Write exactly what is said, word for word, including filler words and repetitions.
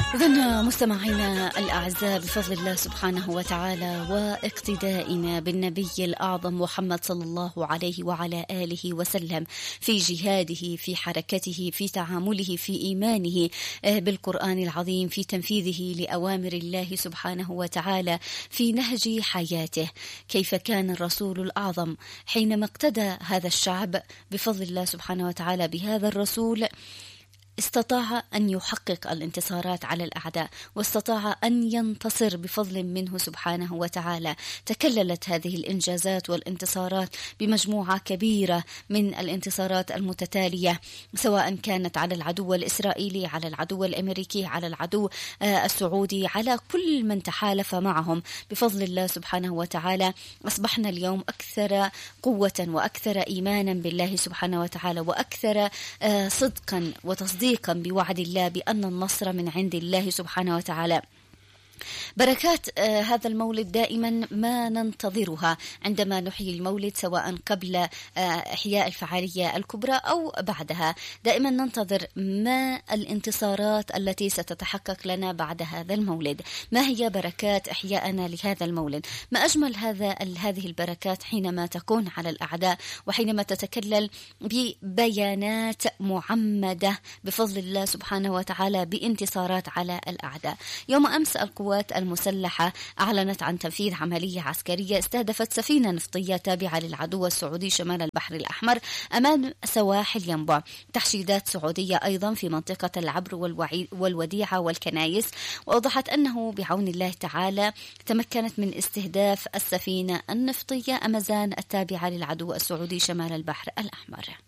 إذن مستمعينا الأعزاء، بفضل الله سبحانه وتعالى واقتدائنا بالنبي الأعظم محمد صلى الله عليه وعلى آله وسلم في جهاده، في حركته، في تعامله، في إيمانه بالقرآن العظيم، في تنفيذه لأوامر الله سبحانه وتعالى، في نهج حياته. كيف كان الرسول الأعظم حينما اقتدى هذا الشعب بفضل الله سبحانه وتعالى بهذا الرسول، استطاع أن يحقق الانتصارات على الأعداء، واستطاع أن ينتصر بفضل منه سبحانه وتعالى. تكللت هذه الإنجازات والانتصارات بمجموعة كبيرة من الانتصارات المتتالية، سواء كانت على العدو الإسرائيلي، على العدو الأمريكي، على العدو السعودي، على كل من تحالف معهم. بفضل الله سبحانه وتعالى أصبحنا اليوم أكثر قوة وأكثر إيمانا بالله سبحانه وتعالى، وأكثر صدقا وتصديقا بوعد الله بأن النصر من عند الله سبحانه وتعالى. بركات آه هذا المولد دائما ما ننتظرها عندما نحيي المولد، سواء قبل آه إحياء الفعالية الكبرى أو بعدها. دائما ننتظر ما الانتصارات التي ستتحقق لنا بعد هذا المولد، ما هي بركات إحياءنا لهذا المولد. ما أجمل هذا هذه البركات حينما تكون على الأعداء، وحينما تتكلل ببيانات معمدة بفضل الله سبحانه وتعالى بانتصارات على الأعداء. يوم أمس القوات المسلحة أعلنت عن تنفيذ عملية عسكرية استهدفت سفينة نفطية تابعة للعدو السعودي شمال البحر الأحمر أمام سواحل ينبع. تحشيدات سعودية أيضا في منطقة العبر والوديعة والكنايس، وأوضحت أنه بعون الله تعالى تمكنت من استهداف السفينة النفطية أمازان التابعة للعدو السعودي شمال البحر الأحمر.